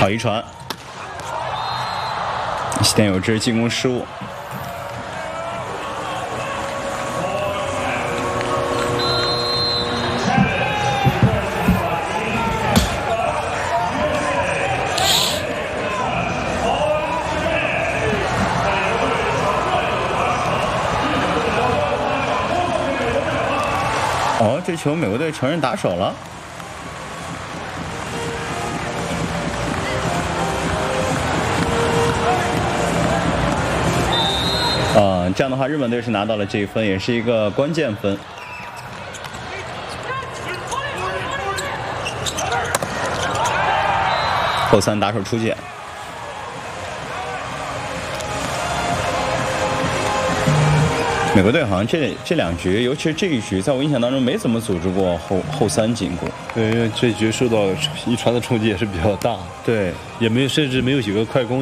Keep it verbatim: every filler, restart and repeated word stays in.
好一传，西田有志进攻失误。 哦，这球美国队承认打手了。呃，这样的话，日本队是拿到了这一分，也是一个关键分。后三打手出界。 美国队好像这这两局，尤其是这一局，在我印象当中没怎么组织过后后三进攻。 对，因为这局受到一传的冲击也是比较大。 对， 也没有，甚至没有几个快攻。